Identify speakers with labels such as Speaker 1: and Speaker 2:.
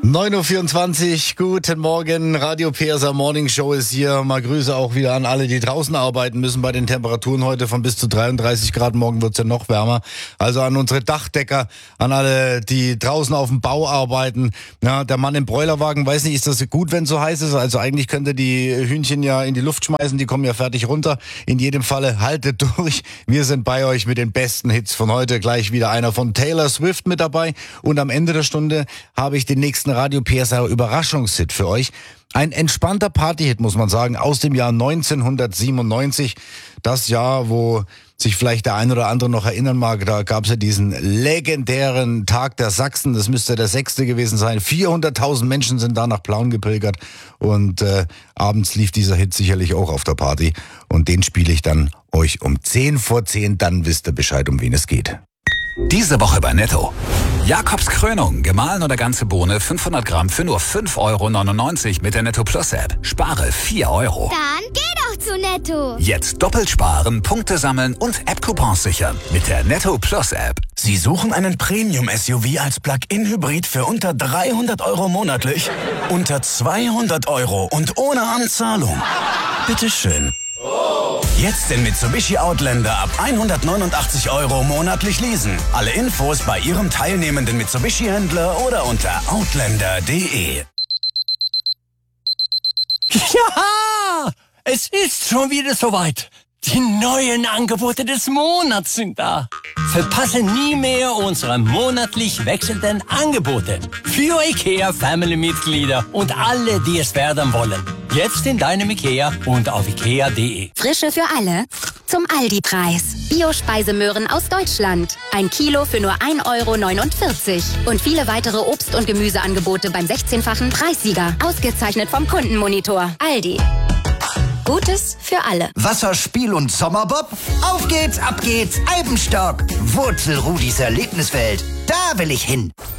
Speaker 1: 9.24 Uhr, guten Morgen, Radio PSA Morning Show ist hier. Mal Grüße auch wieder an alle, die draußen arbeiten müssen bei den Temperaturen heute von bis zu 33 Grad. Morgen wird's ja noch wärmer. Also an unsere Dachdecker, an alle, die draußen auf dem Bau arbeiten. Ja, der Mann im Broilerwagen, weiß nicht, ist das gut, wenn es so heiß ist? Also eigentlich könnte die Hühnchen ja in die Luft schmeißen, die kommen ja fertig runter. In jedem Falle haltet durch. Wir sind bei euch mit den besten Hits von heute. Gleich wieder einer von Taylor Swift mit dabei. Und am Ende der Stunde habe ich den nächsten Radio PSA Überraschungshit für euch. Ein entspannter Partyhit, muss man sagen, aus dem Jahr 1997. Das Jahr, wo sich vielleicht der ein oder andere noch erinnern mag, da gab es ja diesen legendären Tag der Sachsen. Das müsste der 6. gewesen sein. 400.000 Menschen sind da nach Plauen gepilgert. Und abends lief dieser Hit sicherlich auch auf der Party. Und den spiele ich dann euch um 10 vor 10. Dann wisst ihr Bescheid, um wen es geht.
Speaker 2: Diese Woche bei Netto. Jakobs Krönung, gemahlen oder ganze Bohne, 500 Gramm für nur 5,99 € mit der Netto Plus App. Spare 4 €.
Speaker 3: Dann geh doch zu Netto.
Speaker 2: Jetzt doppelt sparen, Punkte sammeln und App-Coupons sichern mit der Netto Plus App.
Speaker 4: Sie suchen einen Premium-SUV als Plug-in-Hybrid für unter 300 € monatlich? Unter 200 € und ohne Anzahlung? Bitteschön. Jetzt den Mitsubishi Outlander ab 189 € monatlich leasen. Alle Infos bei Ihrem teilnehmenden Mitsubishi-Händler oder unter outlander.de.
Speaker 5: Ja, es ist schon wieder soweit. Die neuen Angebote des Monats sind da. Verpasse nie mehr unsere monatlich wechselnden Angebote. Für IKEA Family-Mitglieder und alle, die es werden wollen. Jetzt in deinem IKEA und auf ikea.de.
Speaker 6: Frische für alle zum Aldi-Preis. Bio-Speisemöhren aus Deutschland. 1 Kilo für nur 1,49 €. Und viele weitere Obst- und Gemüseangebote beim 16-fachen Preissieger. Ausgezeichnet vom Kundenmonitor. Aldi. Gutes für alle.
Speaker 7: Wasserspiel und Sommerbob? Auf geht's, ab geht's, Alpenstock. Wurzelrudis Erlebniswelt. Da will ich hin.